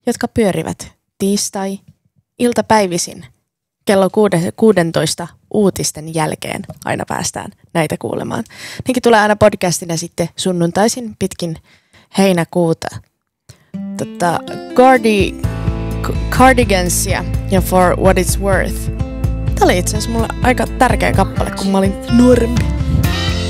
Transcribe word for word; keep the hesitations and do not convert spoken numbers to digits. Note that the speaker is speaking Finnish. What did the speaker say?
jotka pyörivät tiistai iltapäivisin kello kuusitoista uutisten jälkeen aina päästään näitä kuulemaan. Nekin tulee aina podcastina sitten sunnuntaisin pitkin heinäkuuta. Tota, Cardi, Cardigansia ja For What It's Worth. Tämä oli itse asiassa mulle aika tärkeä kappale, kun mä olin nuorempi.